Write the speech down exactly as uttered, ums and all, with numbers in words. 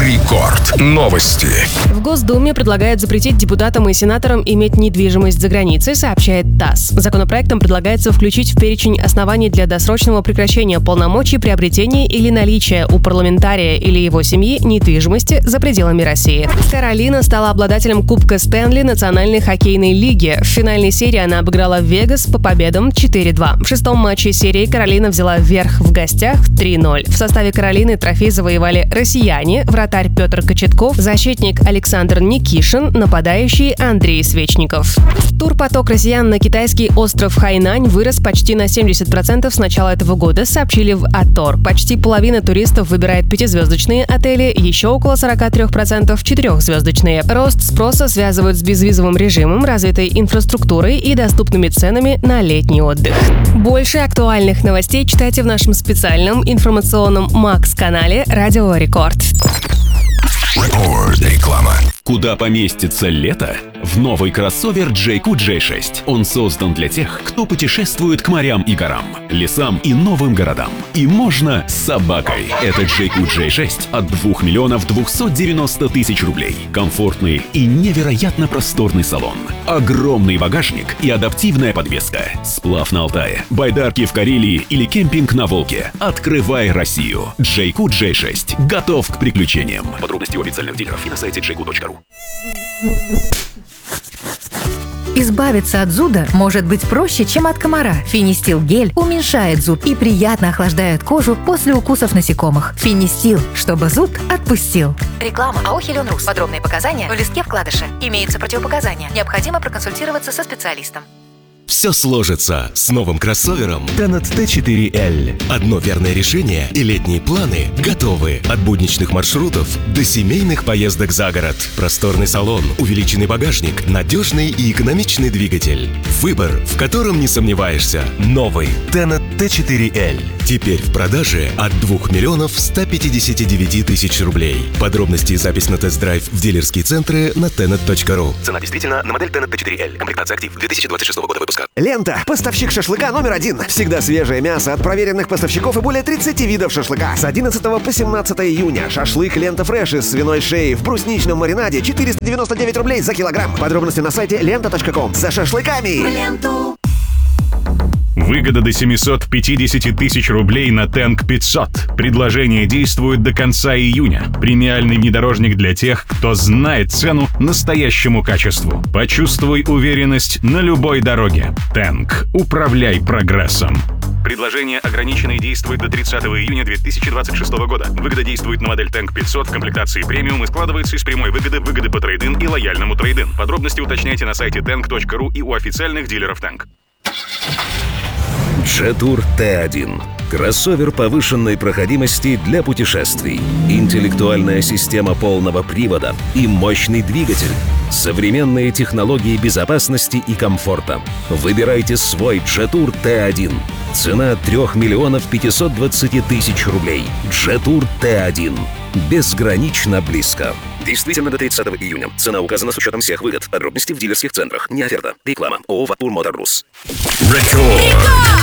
Рекорд. Новости. В Госдуме предлагают запретить депутатам и сенаторам иметь недвижимость за границей, сообщает ТАСС. Законопроектом предлагается включить в перечень оснований для досрочного прекращения полномочий приобретения или наличия у парламентария или его семьи недвижимости за пределами России. Каролина стала обладателем Кубка Стэнли Национальной хоккейной лиги. В финальной серии она обыграла Вегас по победам четыре-два. В шестом матче серии Каролина взяла верх в гостях три ноль. В составе Каролины трофей завоевали россияне, вратарь Петр Кочетков, защитник Александр Никишин, нападающий Андрей Свечников. Турпоток россиян на китайский остров Хайнань вырос почти на семьдесят процентов с начала этого года, сообщили в Атор. Почти половина туристов выбирает пятизвездочные отели, еще около сорок три процента четырехзвездочные. Рост спроса связывают с безвизовым режимом, развитой инфраструктурой и доступными ценами на летний отдых. Больше актуальных новостей читайте в нашем специальном информационном Макс-канале «Радио Рекорд». Рекорд. Реклама. Куда поместится лето? В новый кроссовер джей кью джей шесть. Он создан для тех, кто путешествует к морям и горам, лесам и новым городам. И можно с собакой. Это джей кью джей шесть от двух миллионов двухсот девяноста тысяч рублей. Комфортный и невероятно просторный салон. Огромный багажник и адаптивная подвеска. Сплав на Алтае, байдарки в Карелии или кемпинг на Волге. Открывай Россию. джей кью джей шесть. Готов к приключениям. Подробности у официальных дилеров и на сайте джей кью точка ру. Избавиться от зуда может быть проще, чем от комара. Финистил гель уменьшает зуд и приятно охлаждает кожу после укусов насекомых. Финистил, чтобы зуд отпустил. Реклама АО «Хелионрус». Подробные показания в листке вкладыша. Имеются противопоказания. Необходимо проконсультироваться со специалистом. Все сложится с новым кроссовером Tenet ти четыре эл. Одно верное решение и летние планы готовы. От будничных маршрутов до семейных поездок за город. Просторный салон, увеличенный багажник, надежный и экономичный двигатель. Выбор, в котором не сомневаешься. Новый Tenet ти четыре эл. Теперь в продаже от двух миллионов ста пятидесяти девяти тысяч рублей. Подробности и запись на тест-драйв в дилерские центры на tenet точка ру. Цена действительно на модель Tenet ти четыре эл. Комплектация «Актив» две тысячи двадцать шестого года выпуска. Лента. Поставщик шашлыка номер один. Всегда свежее мясо от проверенных поставщиков и более тридцати видов шашлыка. С одиннадцатого по семнадцатое июня. Шашлык «Лента Фреш» из свиной шеи в брусничном маринаде четыреста девяносто девять рублей за килограмм. Подробности на сайте лента точка ком. За шашлыками. Ленту. Выгода до семисот пятидесяти тысяч рублей на Тэнк пятьсот. Предложение действует до конца июня. Премиальный внедорожник для тех, кто знает цену настоящему качеству. Почувствуй уверенность на любой дороге. Тэнк. Управляй прогрессом. Предложение ограничено и действует до тридцатого июня две тысячи двадцать шестого года. Выгода действует на модель Тэнк пятьсот в комплектации премиум и складывается из прямой выгоды, выгоды по трейд-ин и лояльному трейд-ин. Подробности уточняйте на сайте тэнк точка ру и у официальных дилеров Тэнк. Jetour ти один. Кроссовер повышенной проходимости для путешествий. Интеллектуальная система полного привода и мощный двигатель. Современные технологии безопасности и комфорта. Выбирайте свой Jetour ти один. Цена трех миллионов пятисот двадцати тысяч рублей. Jetour ти один. Безгранично близко. Действительно до тридцатого июня. Цена указана с учетом всех выгод. Подробности в дилерских центрах. Не оферта. Реклама. ООО «Ватур Мотор Рус». Рекорд.